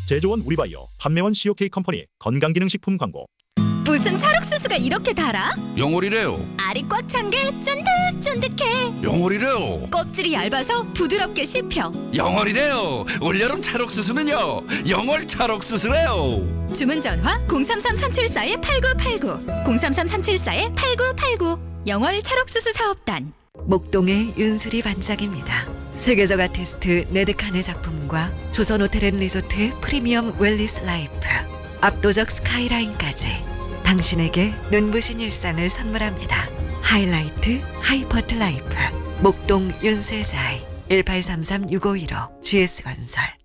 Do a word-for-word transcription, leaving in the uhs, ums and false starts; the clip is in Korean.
제조원 우리바이오, 판매원 씨오케이 컴퍼니 건강기능식품 광고. 무슨 찰옥수수가 이렇게 달아? 영월이래요. 알이 꽉 찬 게 쫀득쫀득해. 영월이래요. 껍질이 얇아서 부드럽게 씹혀. 영월이래요. 올여름 찰옥수수는요. 영월 찰옥수수래요. 주문 전화 공삼삼 삼칠사 팔구팔구 공삼삼 삼칠사 팔구팔구 영월 찰옥수수 사업단. 목동의 윤수리 반장입니다. 세계적 아티스트 네드칸의 작품과 조선호텔앤리조트의 프리미엄 웰리스 라이프, 압도적 스카이라인까지 당신에게 눈부신 일상을 선물합니다. 하이라이트 하이퍼트 라이프 목동 윤슬자이 일팔삼삼 육오일오 지에스건설.